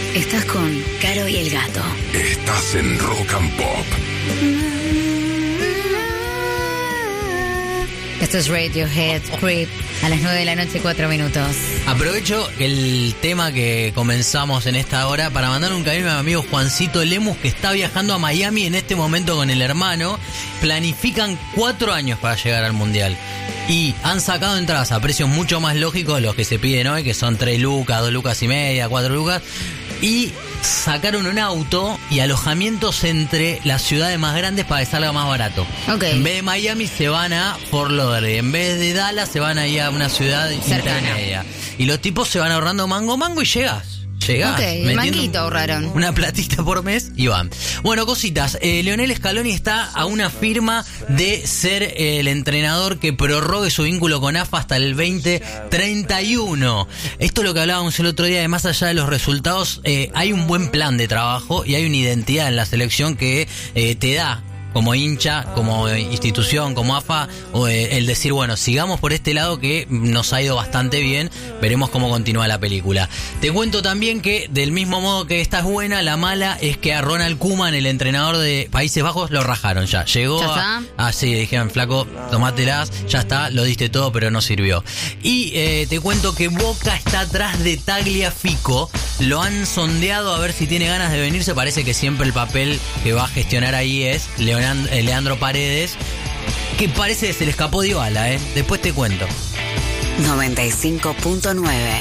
Estás con Caro y el Gato. Estás en Rock and Pop. Esto es Radiohead, Creep, a las 9 de la noche, 4 minutos. Aprovecho el tema que comenzamos en esta hora para mandar un cariño a mi amigo Juancito Lemus, que está viajando a Miami en este momento con el hermano. Planifican 4 años para llegar al Mundial. Y han sacado entradas a precios mucho más lógicos de los que se piden hoy, que son 3 lucas, 2 lucas y media, 4 lucas. Y sacaron un auto y alojamientos entre las ciudades más grandes para que salga más barato. Okay. En vez de Miami se van a Fort Lauderdale, en vez de Dallas se van ahí a una ciudad intermedia. Y los tipos se van ahorrando mango y llegas. Llegás, el manguito ahorraron. Una platita por mes y van. Bueno, cositas. Leonel Scaloni está a una firma de ser el entrenador que prorrogue su vínculo con AFA hasta el 2031. Esto es lo que hablábamos el otro día, de más allá de los resultados, hay un buen plan de trabajo y hay una identidad en la selección que te da, como hincha, como institución, como AFA, el decir, bueno, sigamos por este lado que nos ha ido bastante bien, veremos cómo continúa la película. Te cuento también que, del mismo modo que esta es buena, la mala es que a Ronald Koeman, el entrenador de Países Bajos, lo rajaron ya. Llegó sí, dijeron, flaco, tomátelas, ya está, lo diste todo, pero no sirvió. Y te cuento que Boca está atrás de Tagliafico, lo han sondeado a ver si tiene ganas de venirse, parece que siempre el papel que va a gestionar ahí es Leandro Paredes, que parece que se le escapó Dybala, después te cuento. 95.9